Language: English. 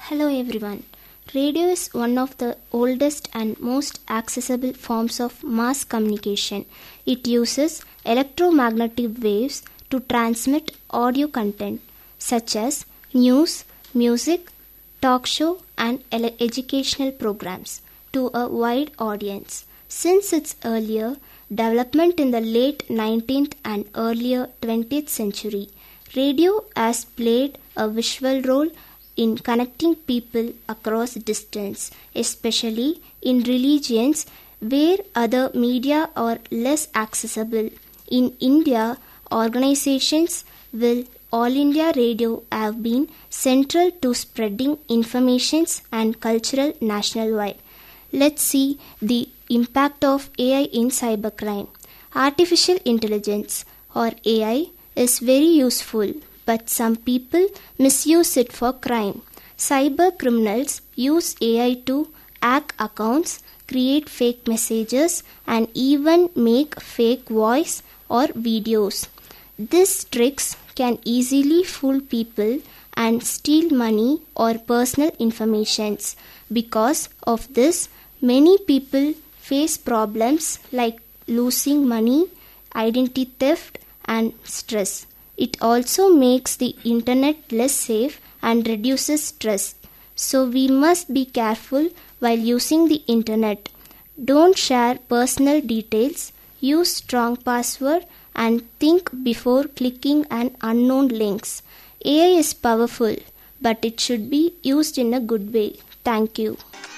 Hello everyone. Radio is one of the oldest and most accessible forms of mass communication. It uses electromagnetic waves to transmit audio content such as news, music, talk show, and educational programs to a wide audience. Since its earlier development in the late 19th and earlier 20th century, radio has played a visual role in connecting people across distance, especially in regions where other media are less accessible. In India, organizations with All India Radio have been central to spreading information and cultural nationwide. Let's see the impact of AI in cybercrime. Artificial intelligence or AI is very useful, but some people misuse it for crime. Cyber criminals use AI to hack accounts, create fake messages, and even make fake voice or videos. These tricks can easily fool people and steal money or personal information. Because of this, many people face problems like losing money, identity theft, and stress. It also makes the internet less safe and reduces stress. So we must be careful while using the internet. Don't share personal details, use strong password, and think before clicking on unknown links. AI is powerful, but it should be used in a good way. Thank you.